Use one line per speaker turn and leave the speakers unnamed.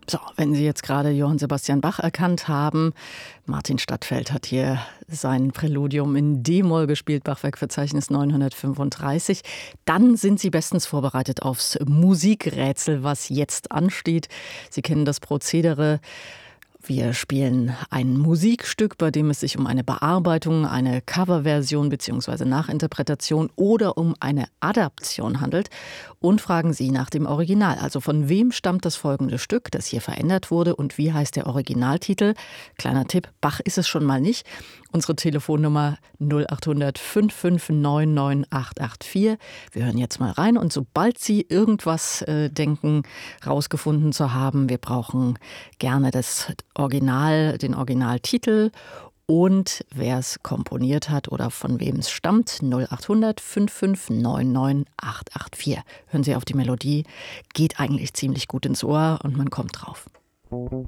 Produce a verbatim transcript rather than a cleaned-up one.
So, wenn Sie jetzt gerade Johann Sebastian Bach erkannt haben, Martin Stadtfeld hat hier sein Präludium in D-Moll gespielt, Bachwerkverzeichnis neunhundertfünfunddreißig, dann sind Sie bestens vorbereitet aufs Musikrätsel, was jetzt ansteht. Sie kennen das Prozedere. Wir spielen ein Musikstück, bei dem es sich um eine Bearbeitung, eine Coverversion bzw. Nachinterpretation oder um eine Adaption handelt und fragen Sie nach dem Original. Also von wem stammt das folgende Stück, das hier verändert wurde und wie heißt der Originaltitel? Kleiner Tipp, Bach ist es schon mal nicht. Unsere Telefonnummer null achthundert fünf fünf neun neun acht acht vier. Wir hören jetzt mal rein und sobald Sie irgendwas äh, denken, rausgefunden zu haben, wir brauchen gerne das Original, den Originaltitel und wer es komponiert hat oder von wem es stammt, null achthundert fünf fünf neun neun acht acht vier. Hören Sie auf die Melodie, geht eigentlich ziemlich gut ins Ohr und man kommt drauf.